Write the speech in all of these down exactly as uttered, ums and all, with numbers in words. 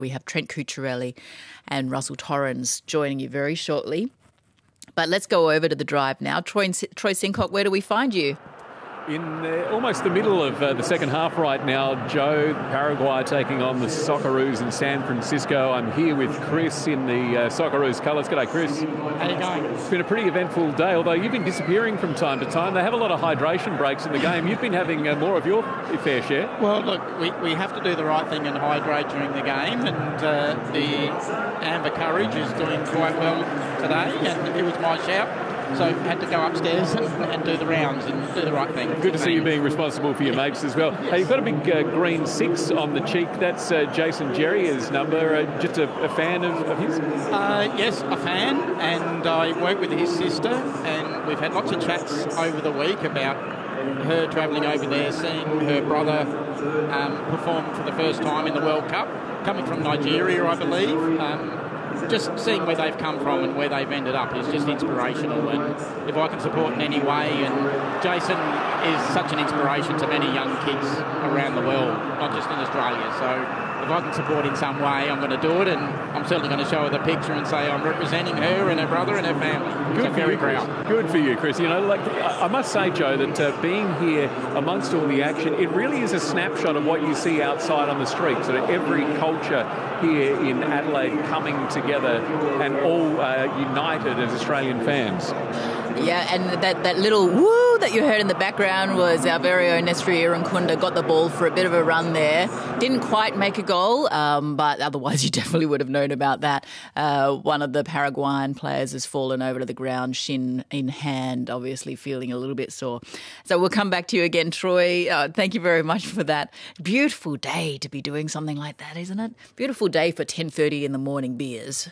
We have Trent Cucurelli and Russell Torrens joining you very shortly. But let's go over to the drive now. Troy, Troy Sincock, where do we find you? In uh, almost the middle of uh, the second half right now, Joe, Paraguay taking on the Socceroos in San Francisco. I'm here with Chris in the uh, Socceroos colours. G'day, Chris. How you going? It's been a pretty eventful day, although you've been disappearing from time to time. They have a lot of hydration breaks in the game. You've been having uh, more of your fair share. Well, look, we, we have to do the right thing and hydrate during the game, and uh, the Amber Courage is doing quite well today, and it was my shout. So had to go upstairs and, and do the rounds and do the right thing. Good to see you being responsible for your mates as well. Yes. Hey, you've got a big uh, green six on the cheek. That's uh, Jason Jerry's number. Uh, just a, a fan of, of his? Uh, yes, a fan, and I work with his sister, and we've had lots of chats over the week about her travelling over there, seeing her brother um, perform for the first time in the World Cup, coming from Nigeria, I believe. Um, Just seeing where they've come from and where they've ended up is just inspirational, and if I can support in any way, and Jason is such an inspiration to many young kids around the world, not just in Australia, so if I can support in some way, I'm going to do it, and I'm certainly going to show her the picture and say I'm representing her and her brother and her family. Good so for very you, proud. Chris. Good for you, Chris. You know, like I must say, Joe, that uh, being here amongst all the action, it really is a snapshot of what you see outside on the street. Sort of every culture here in Adelaide coming together and all uh, united as Australian fans. Yeah, and that, that little woo that you heard in the background was our very own Nesri Irankunda got the ball for a bit of a run there. Didn't quite make a goal, um, but otherwise you definitely would have known about that. Uh, one of the Paraguayan players has fallen over to the ground, shin in hand, obviously feeling a little bit sore. So we'll come back to you again, Troy. Uh, thank you very much for that. Beautiful day to be doing something like that, isn't it? Beautiful day for ten thirty in the morning beers.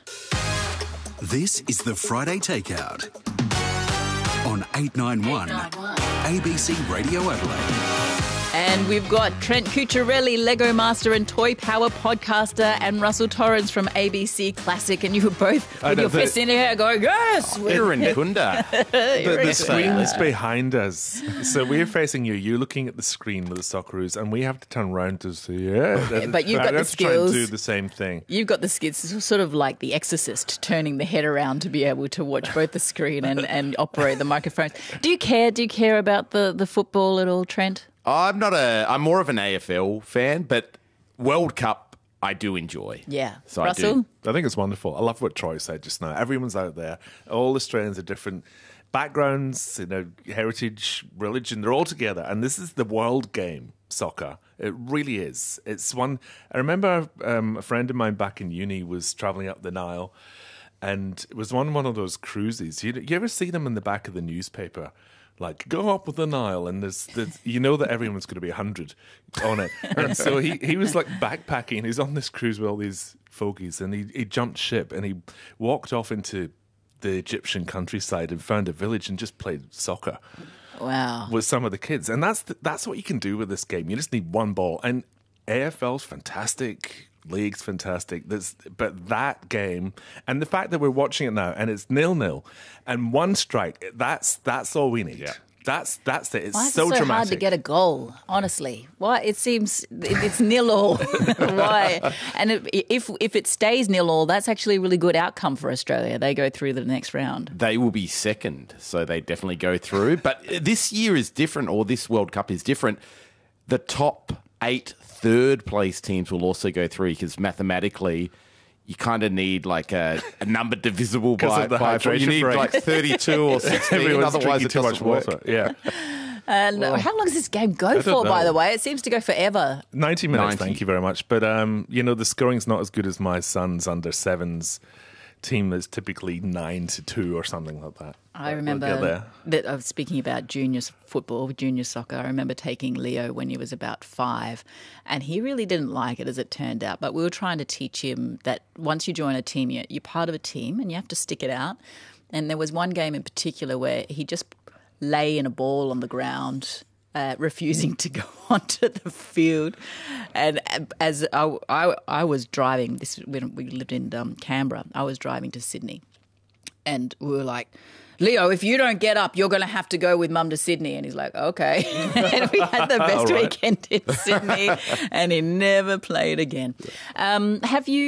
This is the Friday Takeout on eight ninety-one A B C Radio Adelaide. And we've got Trent Cucurelli, Lego Master and Toy Power podcaster, and Russell Torrens from A B C Classic. And you were both with your fists in the air going, yes! Irankunda. The, the screen's behind us. So we're facing you. You're looking at the screen with the Socceroos, and we have to turn around to see yeah. But you've got I the have to try skills. and do the same thing. You've got the skills. It's sort of like The Exorcist, turning the head around to be able to watch both the screen and, and operate the microphones. Do you care? Do you care about the, the football at all, Trent? I'm not a. I'm more of an A F L fan, but World Cup I do enjoy. Yeah, so Russell? I do. I think it's wonderful. I love what Troy said just now. Everyone's out there. All Australians are different backgrounds, you know, heritage, religion. They're all together, and this is the world game. Soccer. It really is. It's one. I remember um, a friend of mine back in uni was traveling up the Nile, and it was on one of those cruises. You, you ever see them in the back of the newspaper? Like, go up with the Nile, and there's, there's you know that everyone's going to be one hundred on it. And so he, he was like backpacking. He's on this cruise with all these fogies, and he, he jumped ship, and he walked off into the Egyptian countryside and found a village and just played soccer. Wow. With some of the kids. And that's the, that's what you can do with this game. You just need one ball. And A F L's fantastic. League's fantastic. There's, but that game, and the fact that we're watching it now, and it's nil-nil, and one strike, that's that's all we need. Yeah. That's that's it. It's Why is so it so dramatic. hard to get a goal, honestly? Why? It seems it's nil all. Why? And it, if if it stays nil all, that's actually a really good outcome for Australia. They go through the next round. They will be second, so they definitely go through. But this year is different, or this World Cup is different. The top eight third place teams will also go through because mathematically you kind of need like a, a number divisible by, of the by four. You hydration need break. like thirty-two or sixteen, Everyone's otherwise drinking it too doesn't much work. water. Yeah. And how long does this game go don't for, by know. the way? It seems to go forever. ninety minutes, ninety. Thank you very much. But, um, you know, the scoring's not as good as my son's under sevens team that's typically nine to two or something like that. I But remember we'll get there. that I was speaking about junior football, junior soccer. I remember taking Leo when he was about five, and he really didn't like it, as it turned out. But we were trying to teach him that once you join a team, you're, you're part of a team and you have to stick it out. And there was one game in particular where he just lay in a ball on the ground, uh, refusing to go onto the field. And as I, I, I was driving, this when we lived in um, Canberra, I was driving to Sydney. And we were like, Leo, if you don't get up, you're going to have to go with Mum to Sydney. And he's like, okay. And we had the best right. weekend in Sydney, and he never played again. Um, have you